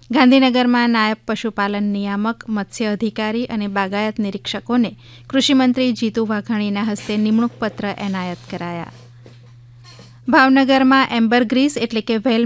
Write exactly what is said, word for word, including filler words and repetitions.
ગાંધીનગરમાં નાયબ પશુપાલન નિયામક, મત્સ્ય અધિકારી અને બાગાયત નિરીક્ષકોને કૃષિમંત્રી જીતુ વાઘાણીના હસ્તે નિમણૂક પત્ર એનાયત કરાયા. ભાવનગરમાં એમ્બરગ્રીસ એટલે કે વ્હેલ